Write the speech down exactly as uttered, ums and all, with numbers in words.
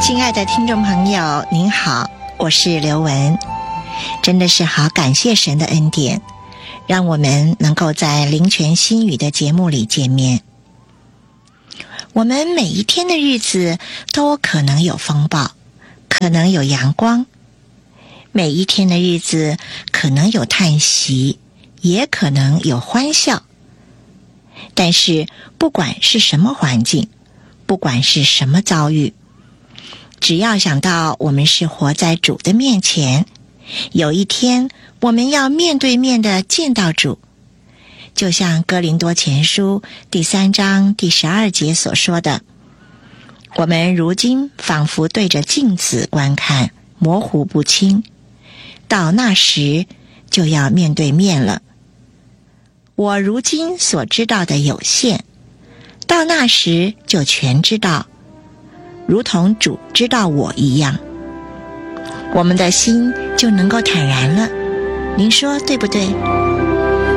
亲爱的听众朋友，您好，我是刘雯。真的是好感谢神的恩典，让我们能够在灵泉心语的节目里见面。我们每一天的日子都可能有风暴，可能有阳光，每一天的日子可能有叹息，也可能有欢笑。但是不管是什么环境，不管是什么遭遇，只要想到我们是活在主的面前，有一天我们要面对面的见到主，就像哥林多前书第三章第十二节所说的，我们如今仿佛对着镜子观看，模糊不清，到那时就要面对面了。我如今所知道的有限，到那时就全知道，如同主知道我一样，我们的心就能够坦然了。您说对不对？